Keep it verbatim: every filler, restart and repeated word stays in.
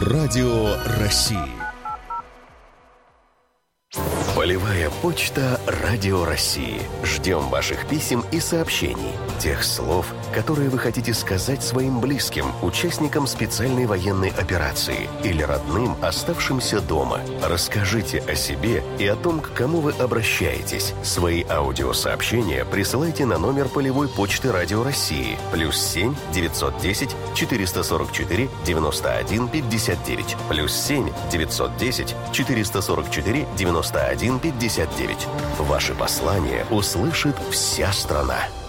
Радио России. Полевая почта Радио России. Ждем ваших писем и сообщений. Тех слов, которые вы хотите сказать своим близким, участникам специальной военной операции или родным, оставшимся дома. Расскажите о себе и о том, к кому вы обращаетесь. Свои аудиосообщения присылайте на номер полевой почты Радио России. Плюс семь девятьсот десять четыреста сорок четыре девяносто один пятьдесят девять. Плюс семь девятьсот десять четыреста сорок четыре девяносто один пятьдесят девять. Ваши послания услышит вся страна.